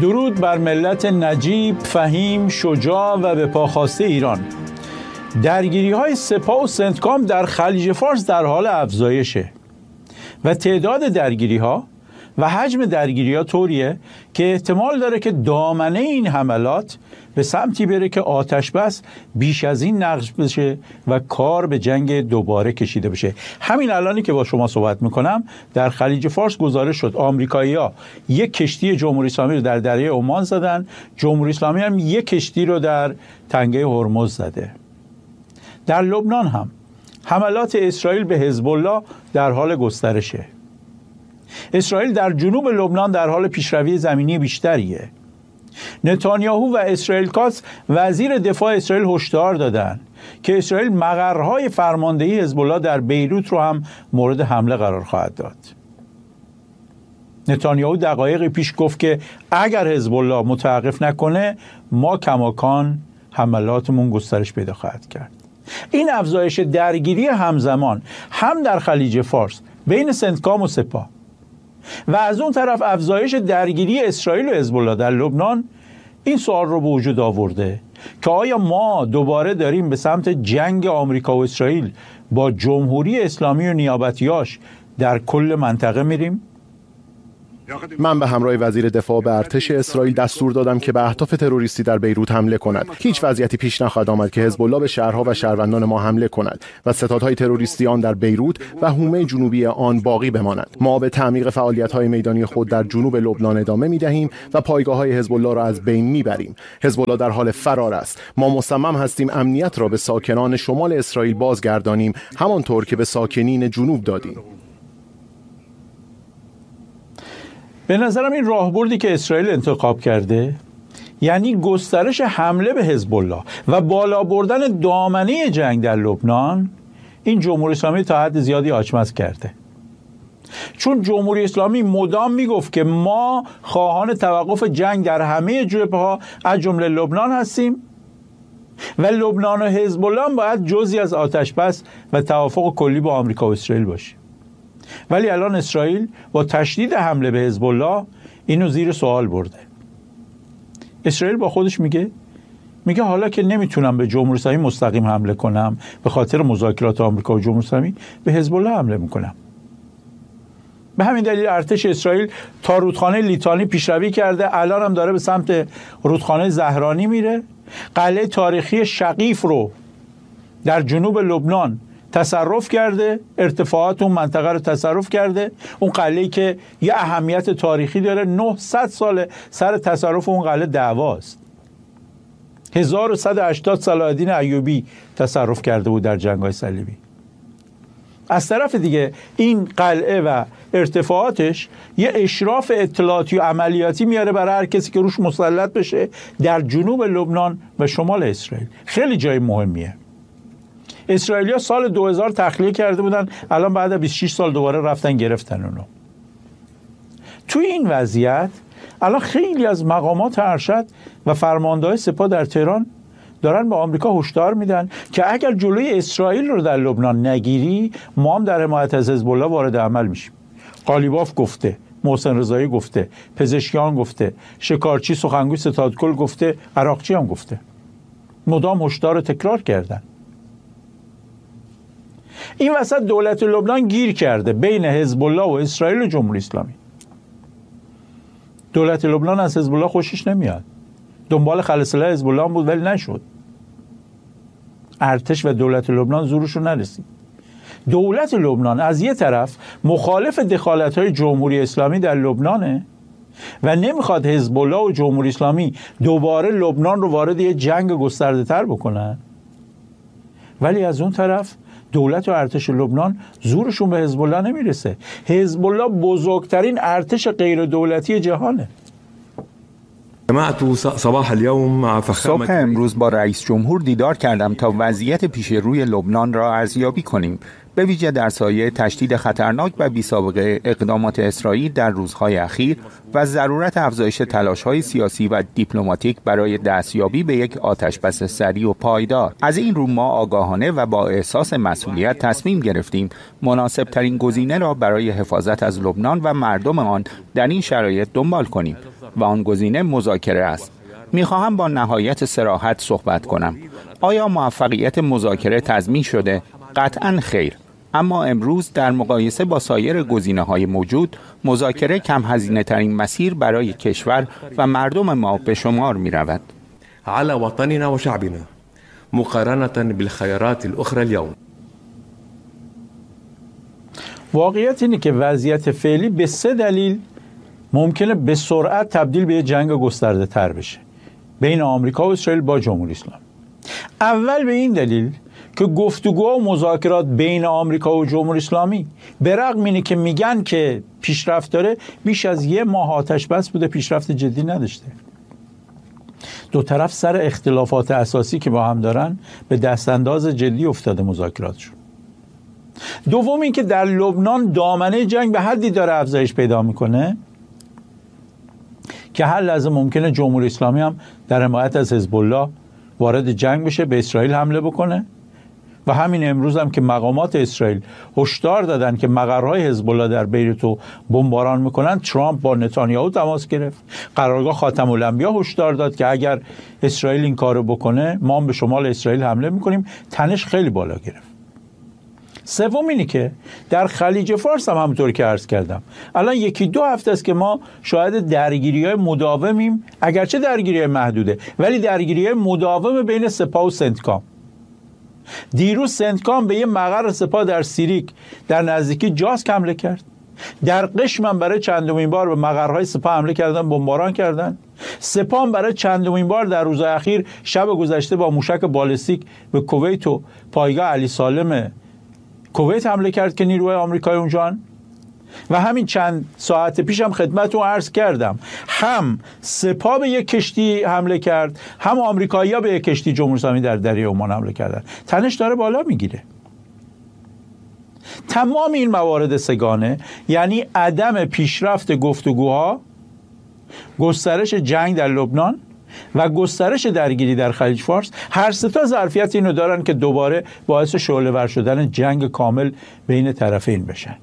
درود بر ملت نجیب، فهیم، شجاع و به پا خاسته ایران. درگیری‌های سپاه و سنتکام در خلیج فارس در حال افزایشه و تعداد درگیری‌ها و حجم درگیری‌ها طوریه که احتمال داره که دامنه این حملات به سمتی بره که آتش بس بیش از این نقض بشه و کار به جنگ دوباره کشیده بشه. همین الانی که با شما صحبت میکنم در خلیج فارس گزارش شد آمریکایی‌ها یک کشتی جمهوری اسلامی رو در دریای عمان زدن، جمهوری اسلامی هم یک کشتی رو در تنگه هرمز زده. در لبنان هم حملات اسرائیل به حزب الله در حال گسترشه. اسرائیل در جنوب لبنان در حال پیشروی زمینی بیشتریه. نتانیاهو و اسرائیل کاتس وزیر دفاع اسرائیل هشدار دادن که اسرائیل مقرهای فرماندهی حزب الله در بیروت رو هم مورد حمله قرار خواهد داد. نتانیاهو دقایقی پیش گفت که اگر حزب الله متوقف نکنه ما کماکان حملاتمون گسترش پیدا خواهد کرد. این افزایش درگیری همزمان هم در خلیج فارس بین سنتکام و سپاه و از اون طرف افزایش درگیری اسرائیل و حزب الله در لبنان این سوال رو به وجود آورده که آیا ما دوباره داریم به سمت جنگ آمریکا و اسرائیل با جمهوری اسلامی و نیابتیاش در کل منطقه میریم؟ من به همراه وزیر دفاع به ارتش اسرائیل دستور دادم که به اهداف تروریستی در بیروت حمله کند. هیچ وضعیتی پیش نخواهد آمد که حزب الله به شهرها و شهروندان ما حمله کند و ستادهای تروریستی آن در بیروت و حومه جنوبی آن باقی بمانند. ما به تعمیق فعالیت‌های میدانی خود در جنوب لبنان ادامه می‌دهیم و پایگاه‌های حزب الله را از بین می‌بریم. حزب الله در حال فرار است. ما مصمم هستیم امنیت را به ساکنان شمال اسرائیل بازگردانیم، همانطور که به ساکنین جنوب دادیم. به نظرم این راهبردی که اسرائیل انتخاب کرده، یعنی گسترش حمله به حزب الله و بالا بردن دامنه جنگ در لبنان، این جمهوری اسلامی تا حد زیادی آچمز کرده. چون جمهوری اسلامی مدام میگفت که ما خواهان توقف جنگ در همه جبهه‌ها از جمله لبنان هستیم و لبنان و حزب الله باید جزئی از آتش‌بس و توافق کلی با آمریکا و اسرائیل باشه. ولی الان اسرائیل با تشدید حمله به حزب الله اینو زیر سوال برده. اسرائیل با خودش میگه حالا که نمیتونم به جمهوری اسلامی مستقیم حمله کنم به خاطر مذاکرات آمریکا و جمهوری اسلامی، به حزب الله حمله میکنم. به همین دلیل ارتش اسرائیل تا رودخانه لیتانی پیشروی کرده، الان هم داره به سمت رودخانه زهرانی میره. قلعه تاریخی شقیف رو در جنوب لبنان تصرف کرده، ارتفاعات اون منطقه رو تصرف کرده. اون قلعه‌ای که یه اهمیت تاریخی داره، 900 سال سر تصرف اون قلعه دعواست. 1180 صلاح الدین ایوبی تصرف کرده بود در جنگ‌های صلیبی. از طرف دیگه این قلعه و ارتفاعاتش یه اشراف اطلاعاتی و عملیاتی میاره برای هر کسی که روش مسلط بشه در جنوب لبنان و شمال اسرائیل. خیلی جای مهمیه. اسرائیلیا سال 2000 تخلیه کرده بودن، الان بعد از 26 سال دوباره رفتن گرفتن اونو. توی این وضعیت الان خیلی از مقامات ارشد و فرمانده‌های سپاه در تهران دارن به آمریکا هشدار میدن که اگر جلوی اسرائیل رو در لبنان نگیری، ما هم در حمایت از حزب الله وارد عمل میشیم. قالیباف گفته، محسن رضایی گفته، پزشکیان گفته، شکارچی سخنگوی ستادکل گفته، عراقچی هم گفته. مدام هشدار رو تکرار کردن. این وسط دولت لبنان گیر کرده بین حزب الله و اسرائیل و جمهوری اسلامی. دولت لبنان از حزب الله خوشش نمیاد، دنبال خلسله حزب الله بود ولی نشد. ارتش و دولت لبنان زورشون نرسید. دولت لبنان از یه طرف مخالف دخالت‌های جمهوری اسلامی در لبنانه و نمیخواد حزب الله و جمهوری اسلامی دوباره لبنان رو وارد یه جنگ گسترده‌تر بکنن، ولی از اون طرف دولت و ارتش لبنان زورشون به حزب الله نمیرسه. حزب الله بزرگترین ارتش غیر دولتی جهانه. صبح امروز با رئیس جمهور دیدار کردم تا وضعیت پیش روی لبنان را ارزیابی کنیم. به ویژه در سایه تشدید خطرناک و بی‌سابقه اقدامات اسرائیل در روزهای اخیر و ضرورت افزایش تلاش‌های سیاسی و دیپلماتیک برای دستیابی به یک آتشبس سریع و پایدار. از این رو ما آگاهانه و با احساس مسئولیت تصمیم گرفتیم مناسب‌ترین گزینه را برای حفاظت از لبنان و مردم آن در این شرایط دنبال کنیم و آن گزینه مذاکره است. می‌خواهم با نهایت صراحت صحبت کنم. آیا موفقیت مذاکره تضمین شده؟ قطعاً خیر. اما امروز در مقایسه با سایر گزینه‌های موجود، مذاکره کم هزینه ترین مسیر برای کشور و مردم ما به شمار می‌رود. على وطننا وشعبنا مقارنة بالخيارات الأخرى اليوم. واقعیت اینه که وضعیت فعلی به 3 دلیل ممکنه به سرعت تبدیل به جنگ گسترده تر بشه بین آمریکا و اسرائیل با جمهوری اسلامی. اول به این دلیل که گفتگوها و مذاکرات بین آمریکا و جمهوری اسلامی به رغم اینه که میگن که پیشرفت داره، بیش از 1 ماه آتش بس بوده، پیشرفت جدی نداشته. دو طرف سر اختلافات اساسی که با هم دارن به دستانداز جدی افتاده مذاکراتشون. دوم این که در لبنان دامنه جنگ به حدی داره افزایش پیدا میکنه که هر لحظه ممکنه جمهوری اسلامی هم در حمایت از حزب الله وارد جنگ بشه، به اسرائیل حمله بکنه. و همین امروز هم که مقامات اسرائیل هشدار دادن که مقرهای حزب الله در بیروت رو بمباران میکنن، ترامپ با نتانیاهو تماس گرفت. قرارگاه خاتم الانبیا هشدار داد که اگر اسرائیل این کارو بکنه ما هم به شمال اسرائیل حمله میکنیم. تنش خیلی بالا گرفت. سوم اینی که در خلیج فارس هم همونطور که عرض کردم الان 1-2 هفته است که ما شاهد درگیری‌های مداومیم، اگرچه درگیری‌های محدوده ولی درگیری‌های مداوم بین سپاه و سنتکام. دیروز سنتکام به یه مقر سپاه در سیریک در نزدیکی جاسک حمله کرد. در قشم هم برای چندمین بار به مقرهای سپاه حمله کردن، بمباران کردن. سپاه هم برای چندمین بار در روزهای اخیر شب گذشته با موشک بالستیک به کویت و پایگاه علی سالم کویت حمله کرد که نیروهای آمریکایی اونجان. و همین چند ساعت پیش هم خدمتتون عرض کردم هم سپاه به یک کشتی حمله کرد، هم آمریکایی‌ها به یک کشتی جمهوری اسلامی در دریای عمان حمله کردن. تنش داره بالا میگیره. تمام این موارد سگانه یعنی عدم پیشرفت گفتگوها، گسترش جنگ در لبنان و گسترش درگیری در خلیج فارس، هر سه تا ظرفیت اینو دارن که دوباره باعث شعله‌ور شدن جنگ کامل بین طرفین بشن.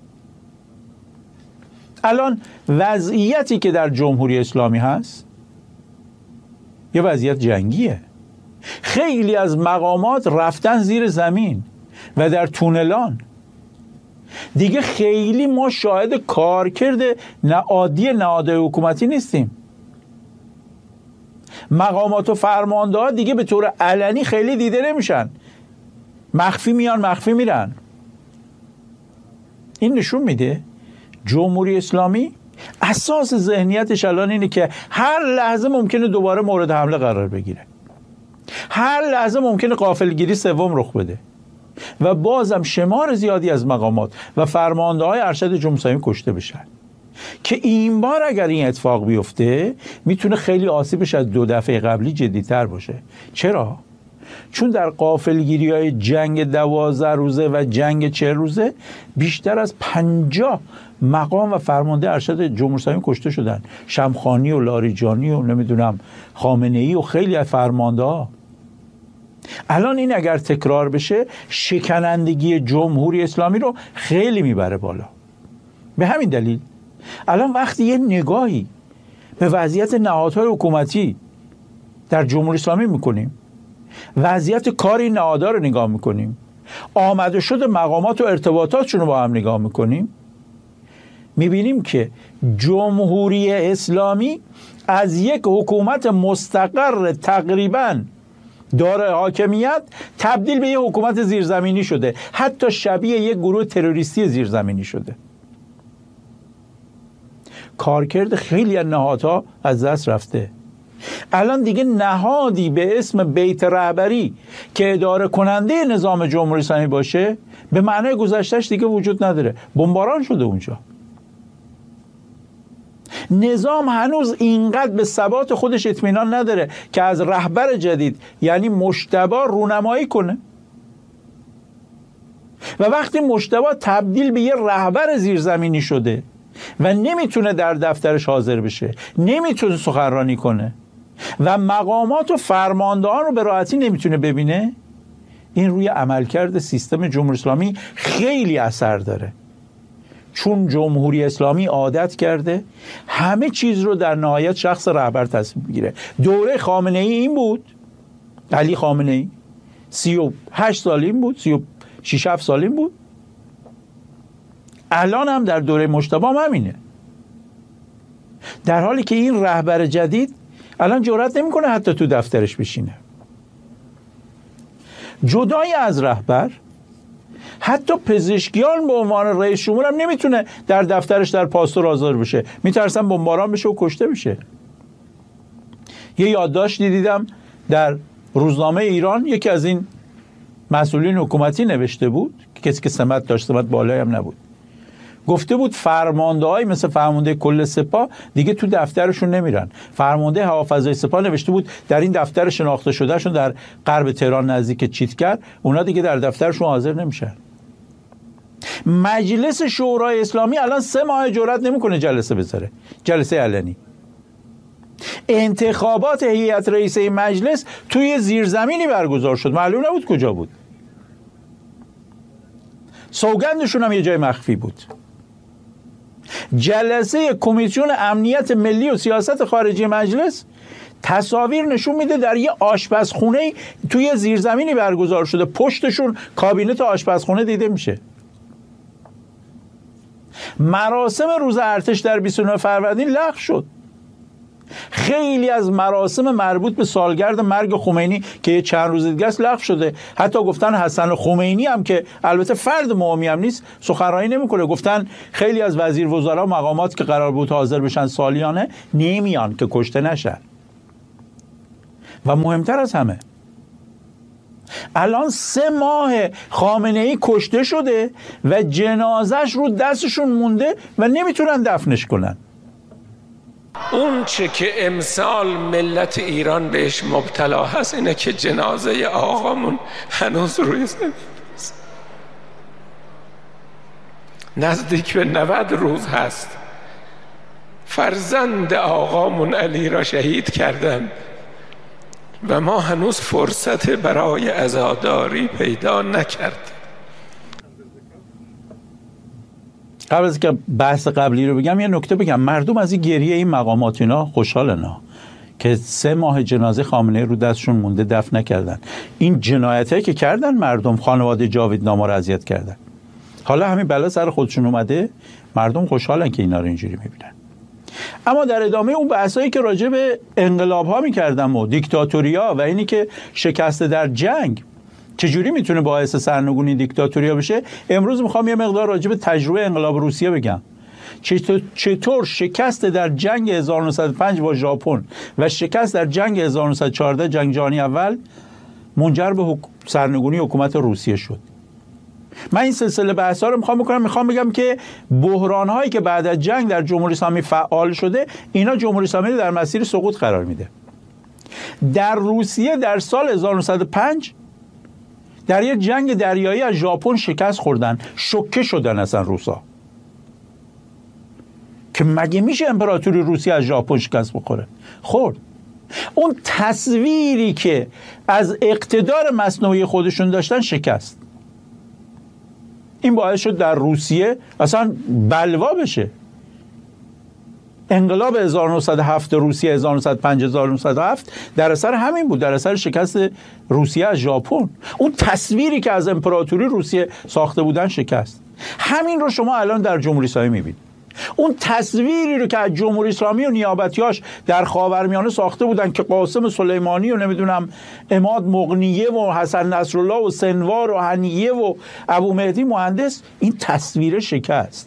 الان وضعیتی که در جمهوری اسلامی هست یه وضعیت جنگیه. خیلی از مقامات رفتن زیر زمین و در تونلان. دیگه خیلی ما شاهد کارکرد عادی نهادهای حکومتی نیستیم. مقامات و فرمانده‌ها دیگه به طور علنی خیلی دیده نمیشن، مخفی میان مخفی میرن. این نشون میده جمهوری اسلامی اساس ذهنیتش الان اینه که هر لحظه ممکنه دوباره مورد حمله قرار بگیره، هر لحظه ممکنه غافلگیری سوم رخ بده و بازم شمار زیادی از مقامات و فرمانده‌های ارشد جمهوری اسلامی کشته بشن که این بار اگر این اتفاق بیفته میتونه خیلی آسیبش از 2 دفعه قبلی جدی‌تر باشه. چرا؟ چون در غافلگیری‌های جنگ 12 روزه و جنگ 40 روزه بیشتر از 50 مقام و فرمانده ارشد جمهوری اسلامی کشته شدن. شمخانی و لاریجانی و نمیدونم خامنه‌ای و خیلی از فرمانده‌ها. الان این اگر تکرار بشه شکنندگی جمهوری اسلامی رو خیلی میبره بالا. به همین دلیل الان وقتی یه نگاهی به وضعیت نهادهای حکومتی در جمهوری اسلامی میکنیم، وضعیت کار این نهادها رو نگاه میکنیم، آمده شده مقامات و ارتباطاتشون رو با هم نگاه میکنیم، میبینیم که جمهوری اسلامی از یک حکومت مستقر تقریباً داره حاکمیت تبدیل به یک حکومت زیرزمینی شده، حتی شبیه یک گروه تروریستی زیرزمینی شده. کارکرد خیلی از نهادها از دست رفته. الان دیگه نهادی به اسم بیت رهبری که اداره کننده نظام جمهوری اسلامی باشه به معنای گذشتهش دیگه وجود نداره. بمباران شده اونجا. نظام هنوز اینقدر به ثبات خودش اطمینان نداره که از رهبر جدید یعنی مجتبی رونمایی کنه و وقتی مجتبی تبدیل به یه رهبر زیرزمینی شده و نمیتونه در دفترش حاضر بشه، نمیتونه سخنرانی کنه و مقامات و فرماندهان رو به راحتی نمیتونه ببینه، این روی عملکرد سیستم جمهوری اسلامی خیلی اثر داره. چون جمهوری اسلامی عادت کرده همه چیز رو در نهایت شخص رهبر تصمیم بگیره. دوره خامنه ای این بود، علی خامنه ای 38 سال این بود، 36 سال این بود، الان هم در دوره مجتبی همینه. در حالی که این رهبر جدید الان جرئت نمیکنه حتی تو دفترش بشینه. جدای از رهبر، حتی پزشکیان به عنوان رئیس جمهور هم نمیتونه در دفترش در پاستور حاضر بشه، میترسن بمباران بشه و کشته بشه. یه یادداشتی دیدم در روزنامه ایران، یکی از این مسئولین حکومتی نوشته بود، کسی که سمت داشت، سمت بالایی هم نبود، گفته بود فرمانده‌های مثل فرمانده کل سپاه دیگه تو دفترشون نمیرن. فرمانده هوافضای سپاه نوشته بود در این دفتر شناخته شدهشون در غرب تهران نزدیک چیتکر، اونا دیگه در دفترشون حاضر نمیشن. مجلس شورای اسلامی الان 3 ماه جرئت نمیکنه جلسه بذاره، جلسه علنی. انتخابات هیئت رئیسه مجلس توی زیرزمینی برگزار شد، معلوم نبود کجا بود. سوگندشون هم یه جای مخفی بود. جلسه کمیسیون امنیت ملی و سیاست خارجی مجلس تصاویر نشون میده در یه آشپزخونه توی زیرزمینی برگزار شده، پشتشون کابینت آشپزخونه دیده میشه. مراسم روز ارتش در 29 فروردین لغو شد. خیلی از مراسم مربوط به سالگرد مرگ خمینی که یه چند روز دیگه است لغو شده. حتی گفتن حسن خمینی هم که البته فرد مهمی هم نیست سخنرانی نمیکنه، گفتن خیلی از وزیر وزرا و مقامات که قرار بود حاضر بشن سالیانه نمیان که کشته نشن. و مهمتر از همه الان 3 ماه خامنه ای کشته شده و جنازش رو دستشون مونده و نمیتونن دفنش کنن. اون چه که امسال ملت ایران بهش مبتلا هست اینه که جنازه آقامون هنوز روی زمین است. نزدیک به 90 روز هست فرزند آقامون علی را شهید کردن و ما هنوز فرصت برای عزاداری پیدا نکردیم. قبل از که بحث قبلی رو بگم یه نکته بگم. مردم از این گریه این مقامات اینا خوشحالن که 3 ماه جنازه خامنه‌ای رو دستشون مونده دفن نکردن. این جنایتایی که کردن مردم، خانواده جاویدنامه رو اذیت کردن، حالا همین بلا سر خودشون اومده، مردم خوشحالن که اینا رو اینجوری میبینن. اما در ادامه اون بحثایی که راجع به انقلاب‌ها می‌کردم و دیکتاتوریا و اینی که شکست در جنگ چجوری میتونه باعث سرنگونی دیکتاتوریا بشه، امروز میخوام یه مقدار راجع به تجربه انقلاب روسیه بگم. چطور شکست در جنگ 1905 با ژاپن و شکست در جنگ 1914 جنگ جهانی اول منجر به سرنگونی حکومت روسیه شد. من این سلسله بحث‌ها رو میخوام بگم که بحران‌هایی که بعد از جنگ در جمهوری اسلامی فعال شده، اینا جمهوری اسلامی در مسیر سقوط قرار میده. در روسیه در سال 1905 در یک جنگ دریایی از ژاپن شکست خوردن، شوکه شدن اصلا روسا که مگه میشه امپراتوری روسیه از ژاپن شکست بخوره؟ خورد. اون تصویری که از اقتدار مصنوعی خودشون داشتن شکست. این باعث شد در روسیه اصلا بلوا بشه. انقلاب 1907 روسیه 1905 1907 در اثر همین بود، در اثر شکست روسیه از ژاپن. اون تصویری که از امپراتوری روسیه ساخته بودن شکست. همین رو شما الان در جمهوری اسلامی میبینید. اون تصویری رو که از جمهوری اسلامی و نیابتیاش در خاورمیانه ساخته بودن که قاسم سلیمانی و نمیدونم عماد مغنیه و حسن نصرالله و سنوار و هنیه و ابو مهدی مهندس، این تصویر شکست.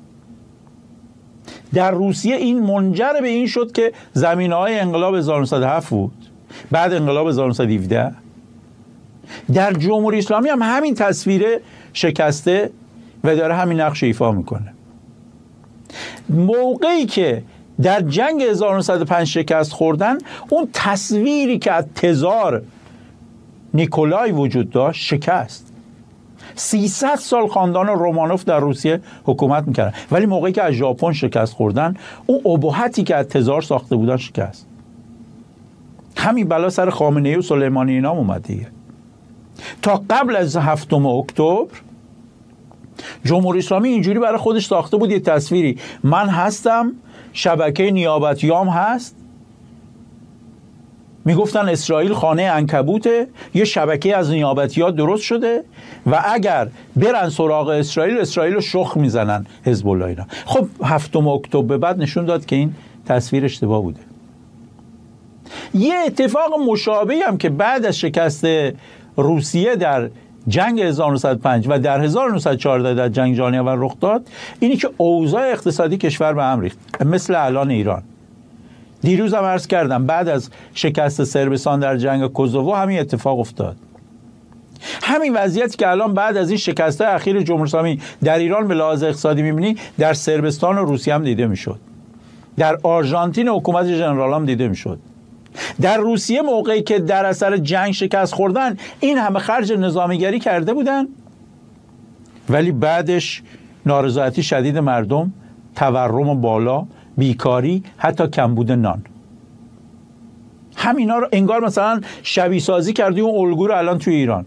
در روسیه این منجر به این شد که زمینه‌های انقلاب 1907 بود، بعد انقلاب 1917. در جمهوری اسلامی هم همین تصویر شکسته و داره همین نقش ایفا میکنه. موقعی که در جنگ 1905 شکست خوردن، اون تصویری که از تزار نیکولای وجود داشت شکست. 300 سال خاندان رومانوف در روسیه حکومت میکردن، ولی موقعی که از ژاپن شکست خوردن، اون ابهتی که از تزار ساخته بودن شکست. همین بلا سر خامنه‌ای و سلیمانی اینا اومد دیگه. تا قبل از 7 اکتبر جمهوری اسلامی اینجوری برای خودش ساخته بود یه تصویری: من هستم، شبکه نیابتیام هست. میگفتن اسرائیل خانه عنکبوته، یه شبکه از نیابتیات درست شده و اگر برن سراغ اسرائیل رو شخ میزنن حزب الله اینا. خب 7 اکتبر به بعد نشون داد که این تصویر اشتباه بوده. یه اتفاق مشابهی هم که بعد از شکست روسیه در جنگ 1905 و در 1914 در جنگ جهانی اول رخ داد، اینی که اوضاع اقتصادی کشور به هم ریخت، مثل الان ایران. دیروز هم عرض کردم بعد از شکست صربستان در جنگ کوزوو همین اتفاق افتاد. همین وضعیتی که الان بعد از این شکست‌های اخیر جمهوری اسلامی در ایران به لحاظ اقتصادی می‌بینی، در صربستان و روسیه هم دیده می‌شد. در آرژانتین حکومت ژنرال هم دیده می‌شد. در روسیه موقعی که در اثر جنگ شکست خوردن، این همه خرج نظامیگری کرده بودن، ولی بعدش نارضایتی شدید مردم، تورم بالا، بیکاری، حتی کمبود نان. همینا رو انگار مثلا شبیه سازی کردی اون الگو رو الان توی ایران.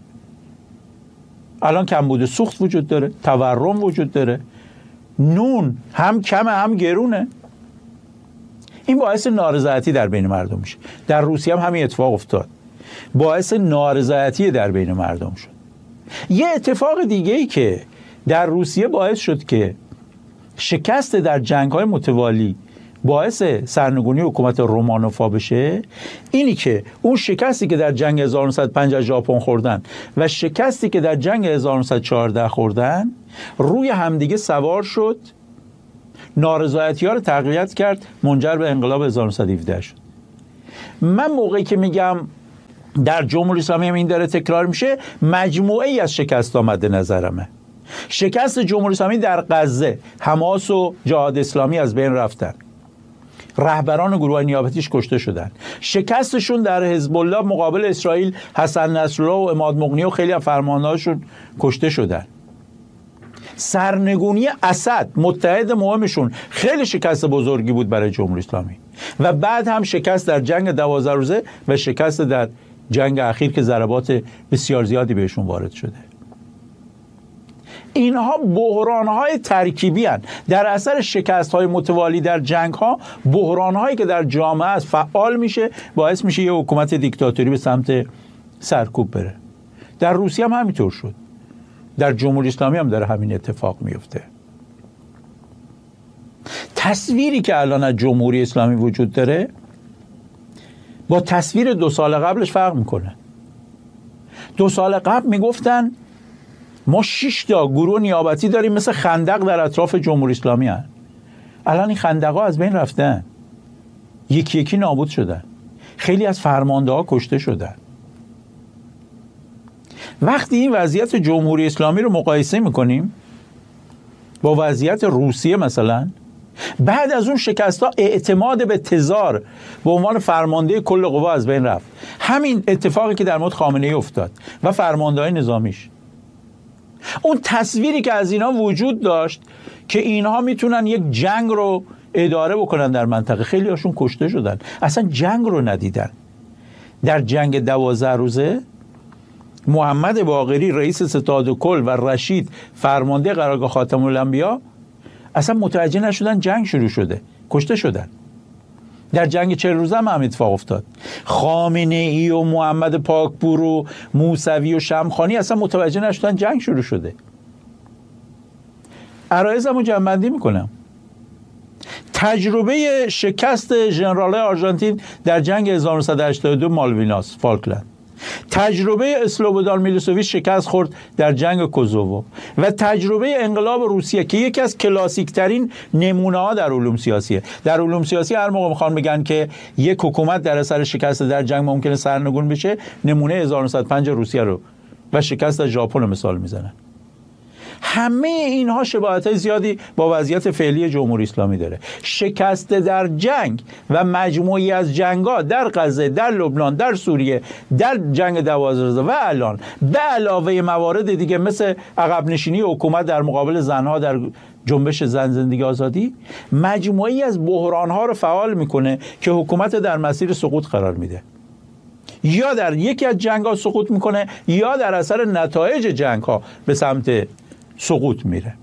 الان کمبود سوخت وجود داره، تورم وجود داره، نون هم کمه هم گرونه. این باعث نارضایتی در بین مردم میشه. در روسیه هم همین اتفاق افتاد، باعث نارضایتی در بین مردم شد. یه اتفاق دیگه ای که در روسیه باعث شد که شکست در جنگ‌های متوالی باعث سرنگونی حکومت رومانوفا بشه، اینی که اون شکستی که در جنگ 1905 از ژاپن خوردن و شکستی که در جنگ 1914 خوردن روی همدیگه سوار شد، نارضایتی‌ها رو تقویت کرد، منجر به انقلاب 1917 شد. من موقعی که میگم در جمهوری اسلامی هم این داره تکرار میشه، مجموعه‌ای از شکست آمده نظرمه. شکست جمهوری اسلامی در غزه، حماس و جهاد اسلامی از بین رفتن، رهبران گروه نیابتیش کشته شدن. شکستشون در حزب الله مقابل اسرائیل، حسن نصرالله و عماد مغنی و خیلی از فرماندهاشون کشته شدن. سرنگونی اسد، متحد مهمشون، خیلی شکست بزرگی بود برای جمهوری اسلامی. و بعد هم شکست در جنگ 12 روزه و شکست در جنگ اخیر که ضربات بسیار زیادی بهشون وارد شده. اینها بحران‌های ترکیبی هستند. در اثر شکست‌های متوالی در جنگ‌ها، بحران‌هایی که در جامعه است فعال میشه، باعث میشه یه حکومت دیکتاتوری به سمت سرکوب بره. در روسیه هم همینطور شد. در جمهوری اسلامی هم داره همین اتفاق میفته. تصویری که الان از جمهوری اسلامی وجود داره با تصویر 2 سال قبلش فرق میکنه. 2 سال قبل میگفتن ما 6 تا گروه نیابتی داریم مثل خندق در اطراف جمهوری اسلامی هست. الان این خندق‌ها از بین رفتن، یکی یکی نابود شدن، خیلی از فرمانده‌ها کشته شدن. وقتی این وضعیت جمهوری اسلامی رو مقایسه میکنیم با وضعیت روسیه مثلا، بعد از اون شکست‌ها اعتماد به تزار به عنوان فرمانده کل قوا از بین رفت. همین اتفاقی که در مورد خامنه‌ای افتاد و فرمانده‌های نظامیش. اون تصویری که از اینا وجود داشت که اینها میتونن یک جنگ رو اداره بکنن در منطقه، خیلی هاشون کشته شدن، اصلا جنگ رو ندیدن. در جنگ 12 روزه محمد باقری رئیس ستاد کل و رشید فرمانده قرارگاه خاتم الانبیا اصلا متوجه نشدن جنگ شروع شده، کشته شدن. در جنگ 40 روزه هم اتفاق افتاد. خامنه‌ای و محمد پاکپور و موسوی و شمخانی اصلا متوجه نشدن جنگ شروع شده. عرایضمو جمع‌بندی میکنم. تجربه شکست ژنرال‌های آرژانتین در جنگ 1982 مالویناس، فالکلند، تجربه اسلوبودان میلوسوویچ شکست خورد در جنگ کوزوو و تجربه انقلاب روسیه که یکی از کلاسیک ترین نمونه ها در علوم سیاسیه. در علوم سیاسی هر موقع میخوان بگن که یک حکومت در اثر شکست در جنگ ممکنه سرنگون بشه، نمونه 1905 روسیه رو و شکست ژاپن رو مثال میزنن. همه اینها شباهت زیادی با وضعیت فعلی جمهوری اسلامی داره. شکست در جنگ و مجموعی از جنگ‌ها در غزه، در لبنان، در سوریه، در جنگ 12 و الان به علاوه موارد دیگه مثل عقب نشینی حکومت در مقابل زنها در جنبش زن زندگی آزادی، مجموعی از بحران‌ها رو فعال میکنه که حکومت در مسیر سقوط قرار میده. یا در یکی از جنگ‌ها سقوط میکنه یا در اثر نتایج جنگ‌ها به سمت سقوط میره.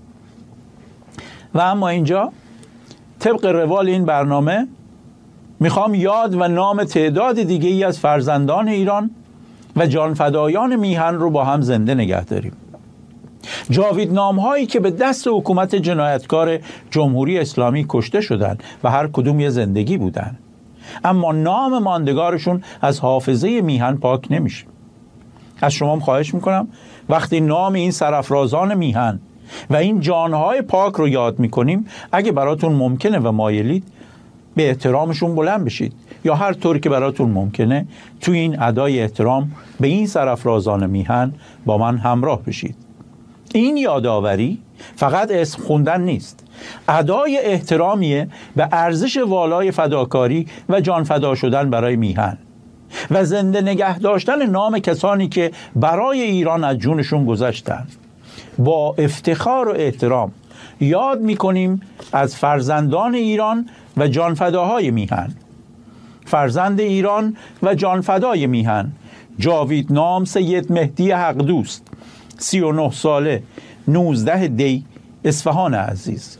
و اما اینجا طبق روال این برنامه میخوام یاد و نام تعداد دیگه ای از فرزندان ایران و جانفدایان میهن رو با هم زنده نگه داریم. جاویدنام هایی که به دست حکومت جنایتکار جمهوری اسلامی کشته شدن و هر کدوم یه زندگی بودن، اما نام ماندگارشون از حافظه میهن پاک نمیشه. از شما خواهش میکنم وقتی نام این سرافرازان میهن و این جانهای پاک رو یاد میکنیم، اگه براتون ممکنه و مایلید به احترامشون بلند بشید یا هر طوری که براتون ممکنه تو این ادای احترام به این سرافرازان میهن با من همراه بشید. این یادآوری فقط اسم خوندن نیست، ادای احترامیه به ارزش والای فداکاری و جان فدا شدن برای میهن و زنده نگه داشتن نام کسانی که برای ایران از جونشون گذشتن. با افتخار و احترام یاد میکنیم از فرزندان ایران و جانفداهای میهن. فرزند ایران و جانفدای میهن جاویدنام سید مهدی حق دوست، 39 ساله، 19 دی، اصفهان عزیز.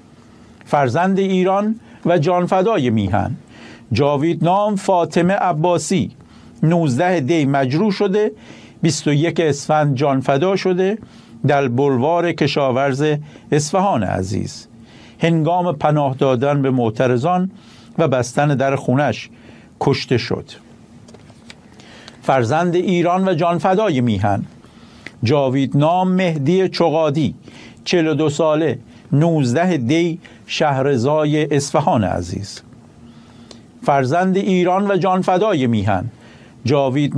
فرزند ایران و جانفدای میهن جاویدنام فاطمه عباسی، 19 دی مجروح شده، 21 اسفند جانفدا شده در بلوار کشاورز اصفهان عزیز. هنگام پناه دادن به معترضان و بستن در خونش کشته شد. فرزند ایران و جانفدای میهن جاویدنام مهدی چقادی، 42 ساله، 19 دی، شهرزای اصفهان عزیز. فرزند ایران و جانفدای میهن جاوید